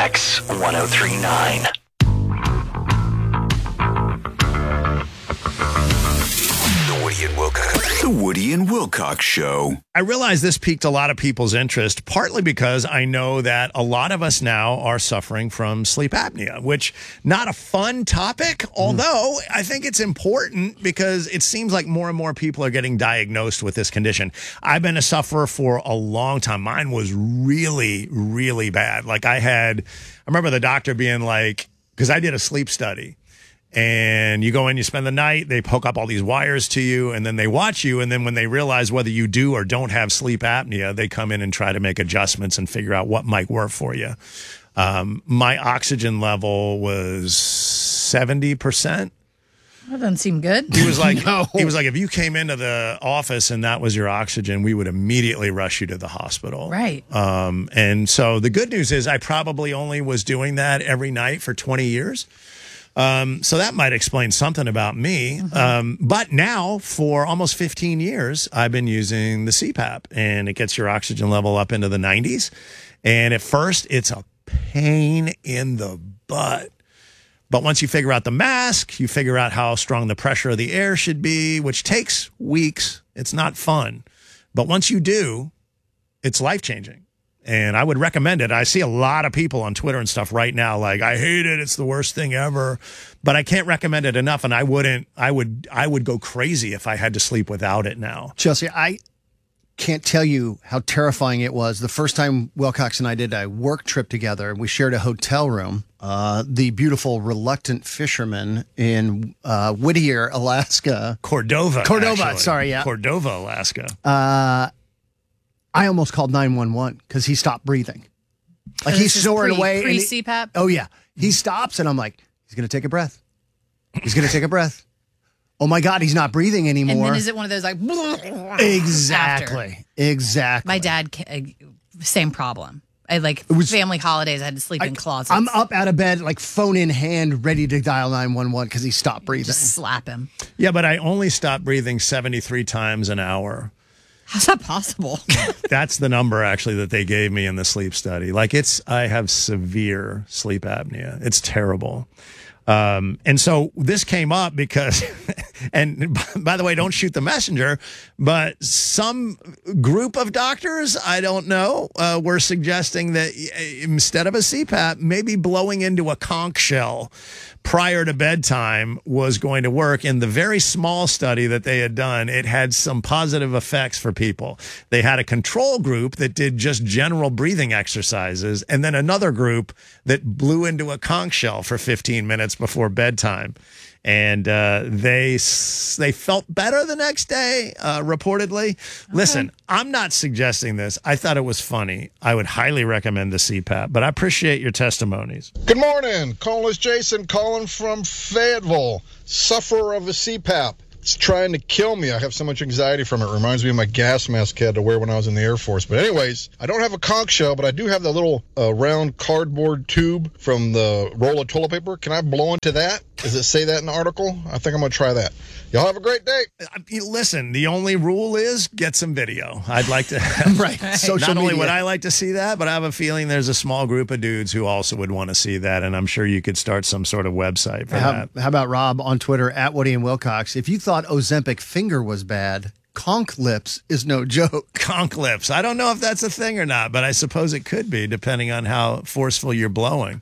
X 1039. The Woody and Wilcox Show. I realize this piqued a lot of people's interest, partly because I know that a lot of us now are suffering from sleep apnea, which not a fun topic, although I think it's important because it seems like more and more people are getting diagnosed with this condition. I've been a sufferer for a long time. Mine was really, really bad. Like I remember the doctor being like, because I did a sleep study. And you go in, you spend the night, they hook up all these wires to you, and then they watch you. And then when they realize whether you do or don't have sleep apnea, they come in and try to make adjustments and figure out what might work for you. My oxygen level was 70%. That doesn't seem good. He was like, if you came into the office and that was your oxygen, we would immediately rush you to the hospital. Right. And so the good news is I probably only was doing that every night for 20 years. So that might explain something about me. But now, for almost 15 years, I've been using the CPAP, and it gets your oxygen level up into the 90s. And at first, it's a pain in the butt. But once you figure out the mask, you figure out how strong the pressure of the air should be, which takes weeks. It's not fun. But once you do, it's life-changing. And I would recommend it. I see a lot of people on Twitter and stuff right now like, I hate it. It's the worst thing ever. But I can't recommend it enough. And I would go crazy if I had to sleep without it now. Chelsea, I can't tell you how terrifying it was. The first time Wilcox and I did a work trip together, we shared a hotel room. The beautiful Reluctant Fisherman in Whittier, Alaska. Cordova, actually. Sorry, yeah. Cordova, Alaska. I almost called 911 because he stopped breathing. Like he's snoring away. Pre-CPAP? Oh, yeah. He stops, and I'm like, he's going to take a breath. He's going to take a breath. Oh, my God, he's not breathing anymore. And then is it one of those like... Exactly. After? Exactly. My dad, same problem. Family holidays, I had to sleep in closets. I'm up out of bed, like phone in hand, ready to dial 911 because he stopped breathing. Just slap him. Yeah, but I only stopped breathing 73 times an hour. How's that possible? That's the number, actually, that they gave me in the sleep study. I have severe sleep apnea. It's terrible. And so this came up because, and by the way, don't shoot the messenger, but some group of doctors, I don't know, were suggesting that instead of a CPAP, maybe blowing into a conch shell prior to bedtime was going to work. In the very small study that they had done, it had some positive effects for people. They had a control group that did just general breathing exercises, and then another group that blew into a conch shell for 15 minutes before bedtime. And they felt better the next day, reportedly. Okay. Listen, I'm not suggesting this. I thought it was funny. I would highly recommend the CPAP, but I appreciate your testimonies. Good morning. Call is Jason calling from Fayetteville, sufferer of a CPAP. It's trying to kill me. I have so much anxiety from it. It reminds me of my gas mask I had to wear when I was in the Air Force. But anyways, I don't have a conch shell, but I do have the little round cardboard tube from the roll of toilet paper. Can I blow into that? Does it say that in the article? I think I'm going to try that. Y'all have a great day. Listen, the only rule is get some video. I'd like to have, right. Social not media. only would I like to see that, but I have a feeling there's a small group of dudes who also would want to see that, and I'm sure you could start some sort of website for that. How about Rob on Twitter at Woody and Wilcox? If you thought Ozempic finger was bad, conch lips is no joke. Conch lips. I don't know if that's a thing or not, but I suppose it could be, depending on how forceful you're blowing.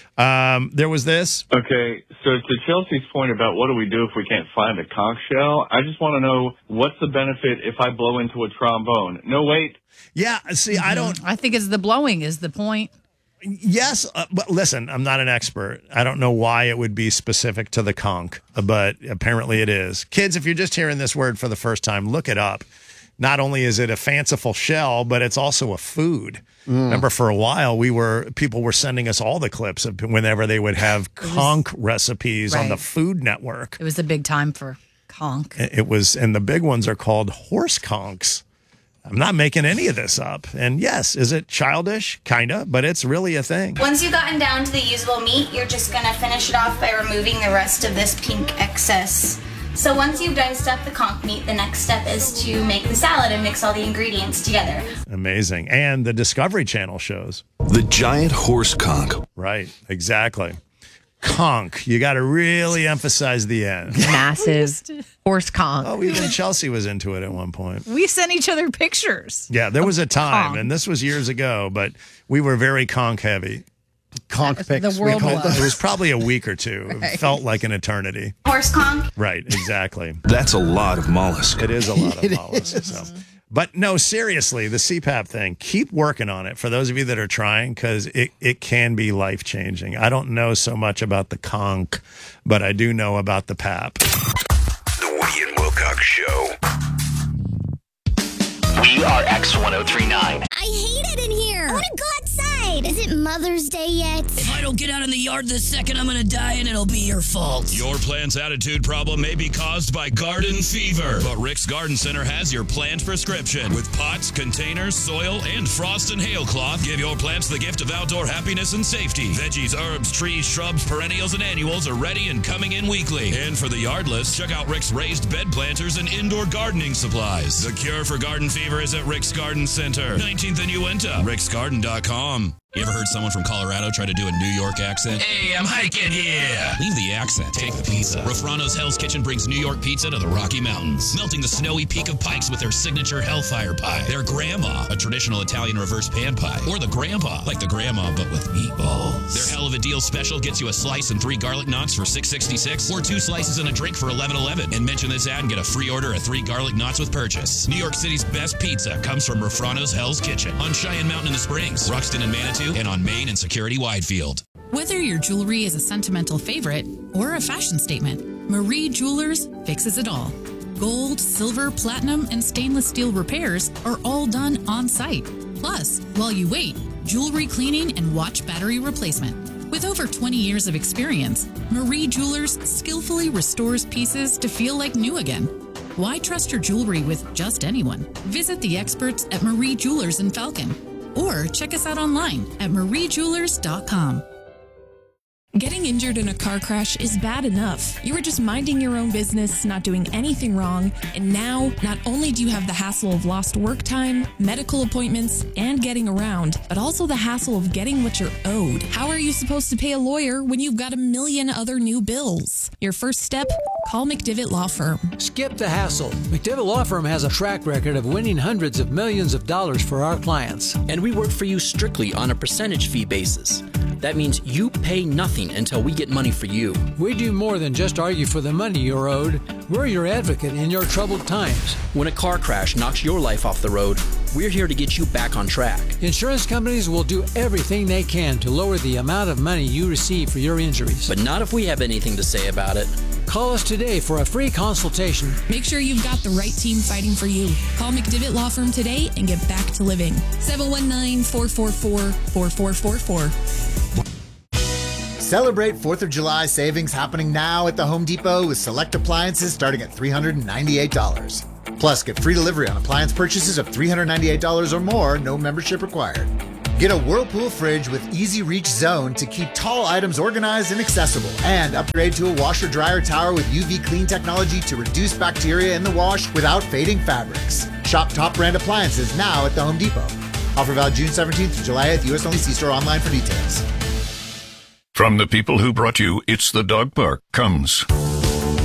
There was this. Okay, so to Chelsea's point about what do we do if we can't find a conch shell, I just want to know what's the benefit if I blow into a trombone? No, wait. Yeah, see, I don't... I think it's the blowing is the point. Yes, but listen, I'm not an expert. I don't know why it would be specific to the conch, but apparently it is. Kids, if you're just hearing this word for the first time, look it up. Not only is it a fanciful shell, but it's also a food. Remember, for a while, people were sending us all the clips of whenever they would have conch recipes on the Food Network. It was a big time for conch. It was, and the big ones are called horse conchs. I'm not making any of this up. And yes, is it childish? Kinda, but it's really a thing. Once you've gotten down to the usable meat, you're just going to finish it off by removing the rest of this pink excess So once you've diced up the conch meat, the next step is to make the salad and mix all the ingredients together. Amazing. And the Discovery Channel shows. The giant horse conch. Right, exactly. Conch. You got to really emphasize the end. Massive horse conch. Oh, even Chelsea was into it at one point. We sent each other pictures. Yeah, there was a time, conch. and this was years ago, but we were very conch heavy. Conch pics. The world we called was. It was probably a week or two. It felt like an eternity. Horse conch. Right, exactly. That's a lot of mollusk. It is a lot of mollusks. So. But no, seriously, the CPAP thing, keep working on it for those of you that are trying, because it can be life-changing. I don't know so much about the conch, but I do know about the PAP. The Woody and Wilcox Show. We are X1039. I hate it in here. I want to go outside. Is it Mother's Day yet? If I don't get out in the yard this second, I'm gonna die and it'll be your fault. Your plant's attitude problem may be caused by garden fever, but Rick's Garden Center has your plant prescription. With pots, containers, soil, and frost and hail cloth, give your plants the gift of outdoor happiness and safety. Veggies, herbs, trees, shrubs, perennials, and annuals are ready and coming in weekly. And for the yardless, check out Rick's raised bed planters and indoor gardening supplies. The cure for garden fever is at Rick's Garden Center, 19th and Uinta, ricksgarden.com. You ever heard someone from Colorado try to do a New York accent? Hey, I'm hiking here. Leave the accent. Take the pizza. Rafrano's Hell's Kitchen brings New York pizza to the Rocky Mountains, melting the snowy peak of Pikes with their signature Hellfire Pie, their Grandma, a traditional Italian reverse pan pie, or the Grandpa, like the Grandma but with meatballs. Their Hell of a Deal special gets you a slice and 3 garlic knots for $6.66, or 2 slices and a drink for $11.11. And mention this ad and get a free order of 3 garlic knots with purchase. New York City's best pizza comes from Rafrano's Hell's Kitchen on Cheyenne Mountain in the Springs, Ruxton and Manitou, and on Main and Security Widefield. Whether your jewelry is a sentimental favorite or a fashion statement, Marie Jewelers fixes it all. Gold, silver, platinum, and stainless steel repairs are all done on site. Plus, while you wait, jewelry cleaning and watch battery replacement. With over 20 years of experience, Marie Jewelers skillfully restores pieces to feel like new again. Why trust your jewelry with just anyone? Visit the experts at Marie Jewelers in Falcon, or check us out online at mariejewelers.com. Getting injured in a car crash is bad enough. You were just minding your own business, not doing anything wrong, and now not only do you have the hassle of lost work time, medical appointments, and getting around, but also the hassle of getting what you're owed. How are you supposed to pay a lawyer when you've got a million other new bills? Your first step? Call McDivitt Law Firm. Skip the hassle. McDivitt Law Firm has a track record of winning hundreds of millions of dollars for our clients. And we work for you strictly on a percentage fee basis. That means you pay nothing until we get money for you. We do more than just argue for the money you're owed. We're your advocate in your troubled times. When a car crash knocks your life off the road, we're here to get you back on track. Insurance companies will do everything they can to lower the amount of money you receive for your injuries. But not if we have anything to say about it. Call us today for a free consultation. Make sure you've got the right team fighting for you. Call McDivitt Law Firm today and get back to living. 719-444-4444. Celebrate 4th of July savings happening now at the Home Depot with select appliances starting at $398. Plus, get free delivery on appliance purchases of $398 or more, no membership required. Get a Whirlpool fridge with Easy Reach Zone to keep tall items organized and accessible. And upgrade to a washer-dryer tower with UV clean technology to reduce bacteria in the wash without fading fabrics. Shop top brand appliances now at the Home Depot. Offer valid June 17th to July 8th. U.S. only. See store online for details. From the people who brought you It's the Dog Park comes